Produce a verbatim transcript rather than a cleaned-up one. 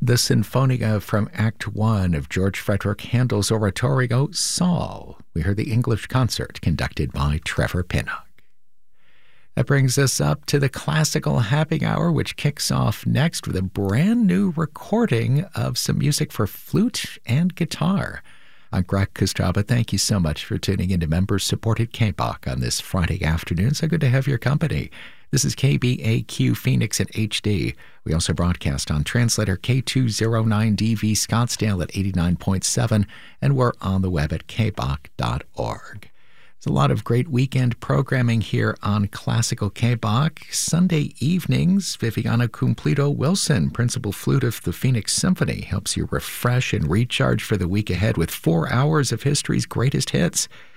the Sinfonia from Act One of George Frederick Handel's oratorio Saul. We heard the English concert conducted by Trevor Pinnock. That brings us up to the classical happy hour, which kicks off next with a brand new recording of some music for flute and guitar. I'm Greg Kostraba. Thank you so much for tuning into member-supported K B O C on this Friday afternoon. So good to have your company. This is K B A Q Phoenix in H D. We also broadcast on translator K two oh nine D V Scottsdale at eighty-nine point seven, and we're on the web at k b o c dot org. There's a lot of great weekend programming here on Classical K B O C. Sunday evenings, Viviana Cumplido Wilson, principal flute of the Phoenix Symphony, helps you refresh and recharge for the week ahead with four hours of history's greatest hits.